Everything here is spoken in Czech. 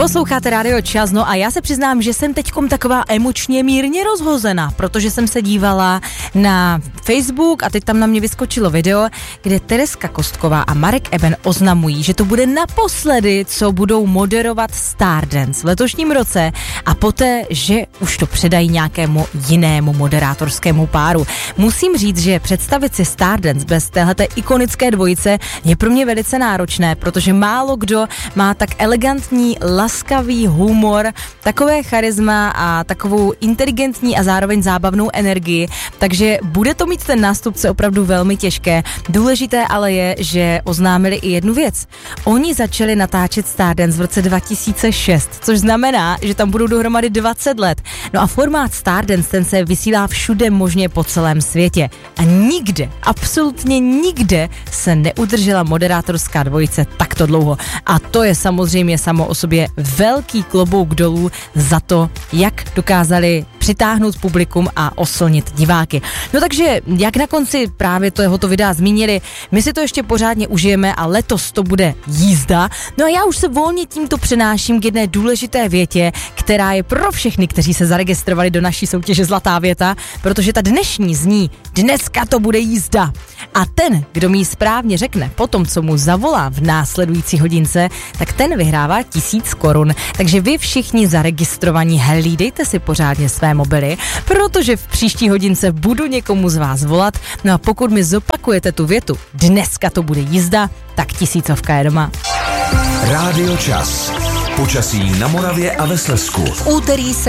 Posloucháte Rádio Čas, no a já se přiznám, že jsem teďkom taková emočně mírně rozhozená, protože jsem se dívala na Facebook a teď tam na mě vyskočilo video, kde Tereska Kostková a Marek Eben oznamují, že to bude naposledy, co budou moderovat Stardance v letošním roce a poté, že už to předají nějakému jinému moderátorskému páru. Musím říct, že představit si Stardance bez téhleté ikonické dvojice je pro mě velice náročné, protože málo kdo má tak elegantní, laskavý humor, takové charisma a takovou inteligentní a zároveň zábavnou energii, takže bude to mít ten nástupce opravdu velmi těžké. Důležité ale je, že oznámili i jednu věc. Oni začali natáčet Stardance v roce 2006, což znamená, že tam budou dohromady 20 let. No a formát Stardance, ten se vysílá všude možně po celém světě. A nikde, absolutně nikde se neudržela moderátorská dvojice takto dlouho. A to je samozřejmě samo o sobě velký klobouk dolů za to, jak dokázali přitáhnout publikum a oslnit diváky. No takže, jak na konci právě tohoto videa zmínili, my si to ještě pořádně užijeme a letos to bude jízda. No a já už se volně tímto přenáším k jedné důležité větě, která je pro všechny, kteří se zaregistrovali do naší soutěže Zlatá věta, protože ta dnešní zní: dneska to bude jízda. A ten, kdo mi ji správně řekne po tom, co mu zavolá v následující hodince, tak ten vyhrává 1000 korun. Takže vy všichni zaregistrovaní, hlídejte si pořádně své mobily, protože v příští hodince budu někomu z vás volat. No a pokud mi zopakujete tu větu, dneska to bude jízda, tak 1000 je doma. Rádio Čas. Počasí na Moravě a ve Slezsku. V úterý se